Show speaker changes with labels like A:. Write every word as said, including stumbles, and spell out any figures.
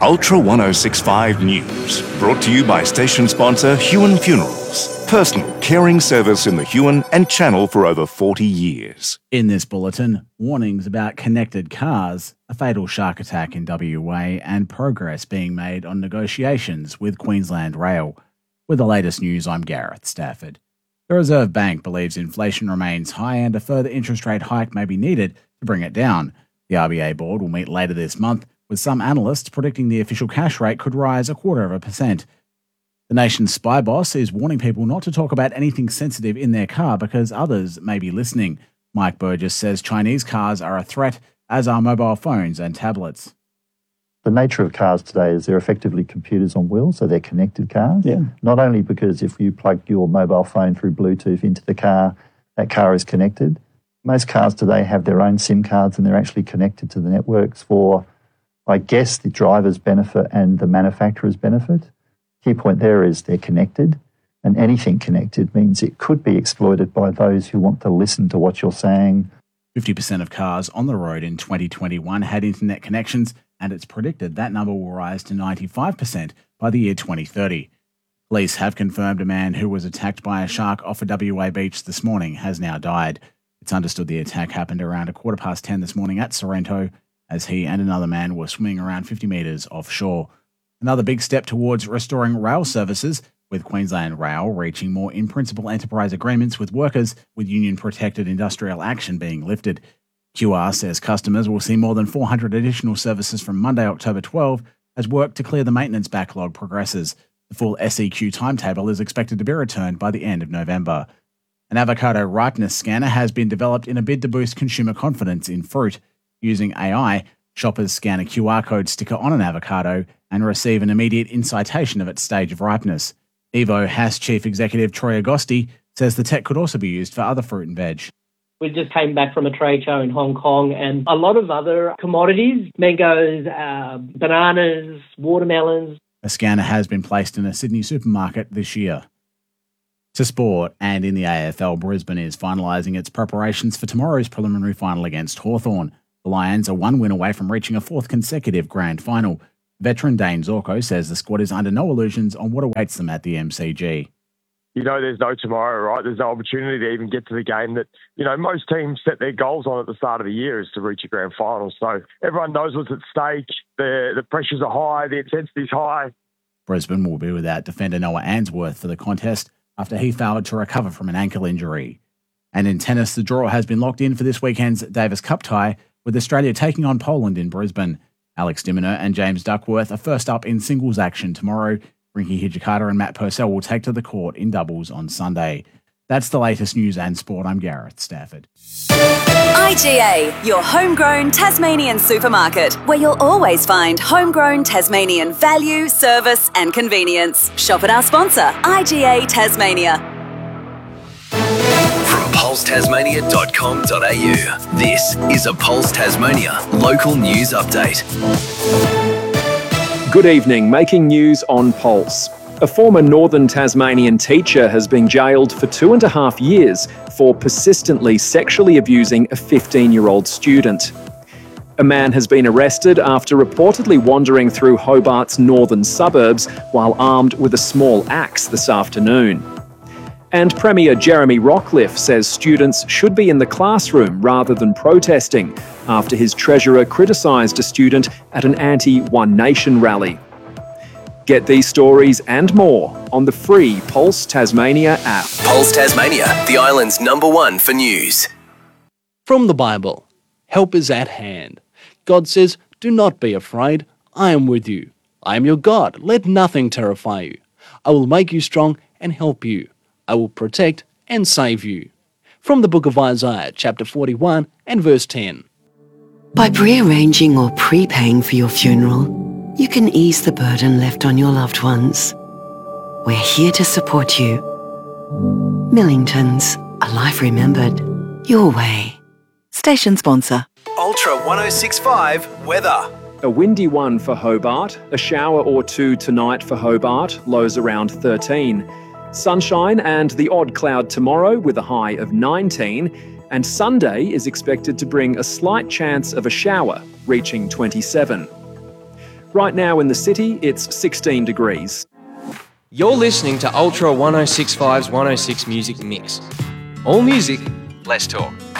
A: Ultra ten sixty-five News, brought to you by station sponsor Huon Funerals, personal caring service in the Huon and Channel for over forty years.
B: In this bulletin, warnings about connected cars, a fatal shark attack in W A, and progress being made on negotiations with Queensland Rail. With the latest news, I'm Gareth Stafford. The Reserve Bank believes inflation remains high and a further interest rate hike may be needed to bring it down. The R B A board will meet later this month, with some analysts predicting the official cash rate could rise a quarter of a percent. The nation's spy boss is warning people not to talk about anything sensitive in their car because others may be listening. Mike Burgess says Chinese cars are a threat, as are mobile phones and tablets.
C: The nature of cars today is they're effectively computers on wheels, so they're connected cars.
D: Yeah.
C: Not only because if you plug your mobile phone through Bluetooth into the car, that car is connected. Most cars today have their own SIM cards and they're actually connected to the networks for, I guess, the driver's benefit and the manufacturer's benefit. Key point there is they're connected, and anything connected means it could be exploited by those who want to listen to what you're saying.
B: fifty percent of cars on the road in twenty twenty-one had internet connections, and it's predicted that number will rise to ninety-five percent by the year twenty thirty. Police have confirmed a man who was attacked by a shark off a W A beach this morning has now died. It's understood the attack happened around a quarter past ten this morning at Sorrento, as he and another man were swimming around fifty metres offshore. Another big step towards restoring rail services, with Queensland Rail reaching more in-principle enterprise agreements with workers, with union-protected industrial action being lifted. Q R says customers will see more than four hundred additional services from Monday, October twelfth, as work to clear the maintenance backlog progresses. The full S E Q timetable is expected to be returned by the end of November. An avocado ripeness scanner has been developed in a bid to boost consumer confidence in fruit. Using A I, shoppers scan a Q R code sticker on an avocado and receive an immediate incitation of its stage of ripeness. Evo Hass Chief Executive Troy Agosti says the tech could also be used for other fruit and veg.
D: We just came back from a trade show in Hong Kong, and a lot of other commodities, mangoes, uh, bananas, watermelons.
B: A scanner has been placed in a Sydney supermarket this year. To sport, and in the A F L, Brisbane is finalising its preparations for tomorrow's preliminary final against Hawthorn. The Lions are one win away from reaching a fourth consecutive grand final. Veteran Dane Zorko says the squad is under no illusions on what awaits them at the M C G.
E: You know, there's no tomorrow, right? There's no opportunity to even get to the game that, you know, most teams set their goals on at the start of the year is to reach a grand final. So everyone knows what's at stake. The, the pressures are high. The intensity's high.
B: Brisbane will be without defender Noah Answorth for the contest after he failed to recover from an ankle injury. And in tennis, the draw has been locked in for this weekend's Davis Cup tie, with Australia taking on Poland in Brisbane. Alex de Minaur and James Duckworth are first up in singles action tomorrow. Rinky Hijikata and Matt Purcell will take to the court in doubles on Sunday. That's the latest news and sport. I'm Gareth Stafford.
F: I G A, your homegrown Tasmanian supermarket, where you'll always find homegrown Tasmanian value, service and convenience. Shop at our sponsor, I G A Tasmania.
G: From pulse tasmania dot com dot a u, this is a Pulse Tasmania local news update.
H: Good evening, making news on Pulse. A former Northern Tasmanian teacher has been jailed for two and a half years for persistently sexually abusing a fifteen-year-old student. A man has been arrested after reportedly wandering through Hobart's northern suburbs while armed with a small axe this afternoon. And Premier Jeremy Rockliff says students should be in the classroom rather than protesting after his treasurer criticised a student at an anti-One Nation rally. Get these stories and more on the free Pulse Tasmania app.
G: Pulse Tasmania, the island's number one for news.
I: From the Bible, help is at hand. God says, "Do not be afraid, I am with you. I am your God, let nothing terrify you. I will make you strong and help you. I will protect and save you." From the book of Isaiah, chapter forty-one and verse ten.
J: By pre-arranging or prepaying for your funeral, you can ease the burden left on your loved ones. We're here to support you. Millingtons, a life remembered, your way. Station sponsor.
G: Ultra ten sixty-five weather.
H: A windy one for Hobart, a shower or two tonight for Hobart, lows around thirteen. Sunshine and the odd cloud tomorrow with a high of nineteen, and Sunday is expected to bring a slight chance of a shower, reaching twenty-seven. Right now in the city, it's sixteen degrees.
K: You're listening to Ultra ten sixty-five's one oh six Music Mix. All music, less talk.